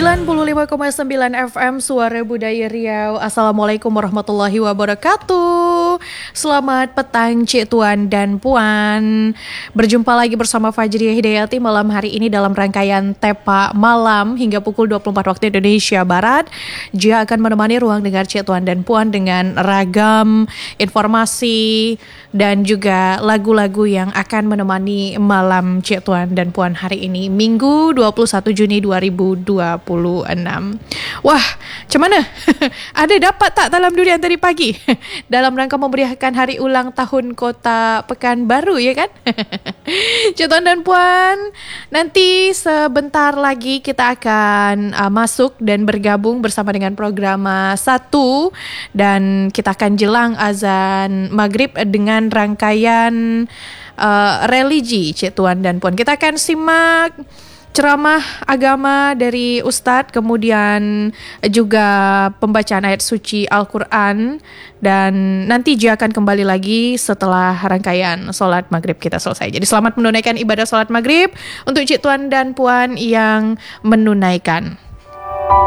95,9 FM Suara Budaya Riau. Assalamualaikum warahmatullahi wabarakatuh. Selamat petang Cik Tuan dan Puan. Berjumpa lagi bersama Fajriah Hidayati malam hari ini dalam rangkaian Tepa Malam hingga pukul 24 waktu Indonesia Barat. Dia akan menemani ruang dengar Cik Tuan dan Puan dengan ragam informasi dan juga lagu-lagu yang akan menemani malam Cik Tuan dan Puan hari ini, Minggu 21 Juni 2026. Wah, macam mana? Ada dapat tak dalam durian tadi pagi? Dalam rangka memeriahkan hari ulang tahun Kota Pekanbaru, ya kan? Cik Tuan dan Puan, nanti sebentar lagi kita akan masuk dan bergabung bersama dengan program 1 dan kita akan jelang azan maghrib dengan rangkaian religi Cik Tuan dan Puan. Kita akan simak ceramah agama dari Ustadz, kemudian juga pembacaan ayat suci Al-Quran, dan nanti dia akan kembali lagi setelah rangkaian sholat maghrib kita selesai. Jadi selamat menunaikan ibadah sholat maghrib untuk Cik Tuan dan Puan yang menunaikan.